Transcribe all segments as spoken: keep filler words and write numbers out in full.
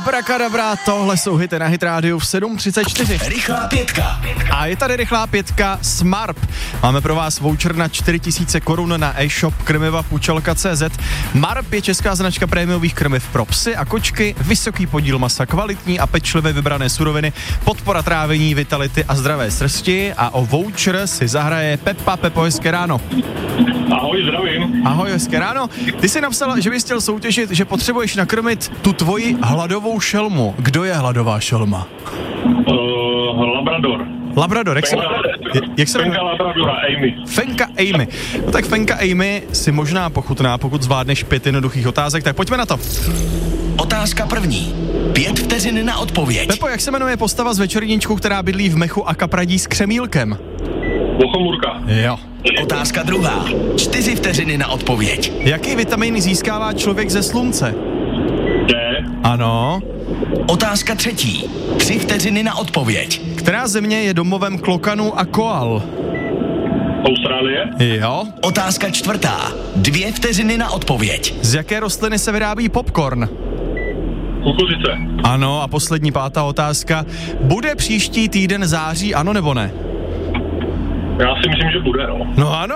Abrakadabra, tohle jsou hity na Hit rádiu v sedm třicet čtyři. Rychlá pětka. A je tady rychlá pětka Smarp. Máme pro vás voucher na čtyři tisíce korun na e-shop krmiva pučelka tečka cé zet. Marp je česká značka prémiových krmiv pro psy a kočky, vysoký podíl masa, kvalitní a pečlivě vybrané suroviny, podpora trávení, vitality a zdravé srsti. A o voucher si zahraje Pepa. Pepo, hezké ráno. Ahoj, zdravím. Ahoj, hezké ráno. Ty jsi napsal, že bys chtěl soutěžit, že potřebuješ nakrmit tu tvoji hladovou šelmu. Kdo je hladová šelma? Uh, Labrador. Labrador, jak se, jak se Fenka Labradora, Amy. Fenka Amy. No tak Fenka Amy si možná pochutná, pokud zvládneš pět jednoduchých otázek, tak pojďme na to. Otázka první. Pět vteřin na odpověď. Pepo, jak se jmenuje postava z Večerníčku, která bydlí v mechu a kapradí s křemílkem? Bochomurka. Jo. Otázka druhá. Čtyři vteřiny na odpověď. Jaký vitamin získává člověk ze slunce? D. Ano. Otázka třetí. Tři vteřiny na odpověď. Která země je domovem klokanů a koal? Austrálie. Jo. Otázka čtvrtá. Dvě vteřiny na odpověď. Z jaké rostliny se vyrábí popcorn? Kukuřice. Ano, a poslední pátá otázka. Bude příští týden září, ano nebo ne? Já si myslím, že bude, no. No ano!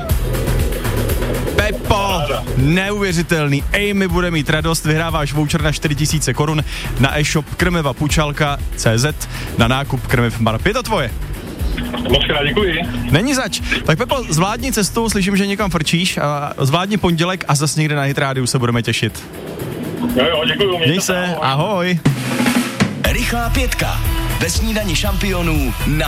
Pepo, neuvěřitelný. Amy bude mít radost, vyhráváš voucher na čtyři tisíce korun na e-shop krmiva pučelka tečka cé zet na nákup krmiv Marp. Je to tvoje. Moc krát děkuji. Není zač. Tak Pepo, zvládni cestu, slyším, že někam frčíš, a zvládni pondělek a zas někde na Hit rádiu se budeme těšit. Jo, jo, děkuji. Měj se, ahoj. Rychlá pětka. Ve snídani šampionů na